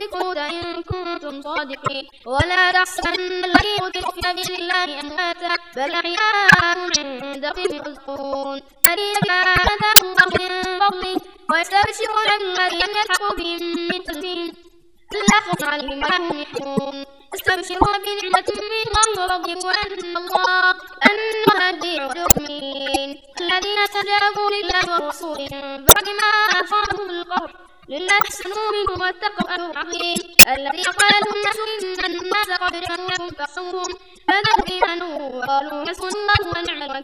الموت إن كنتم صادقين ولا تحسبن الذين قتلوا في سبيل الله أمواتا بل أحياء عند ربهم يرزقون الذين آتاهم الله من فضله ويستبشرون بالذين يلحقوا بهم من تنزيل لا خوف عليهم ولا هم يحزنون يستبشرون بنعمة من الله وفضل وأن الله هدي المؤمنين الذين استجابوا لله والرسول من بعد ما أصابهم القرح لله أحسنوا منهم واتقوا أجر عظيم الذين قال لهم الناس إن الناس قد جمعوا لكم فاخشوهم فذروا إيمانهم وقالوا حسبنا الله ونعم الوكيل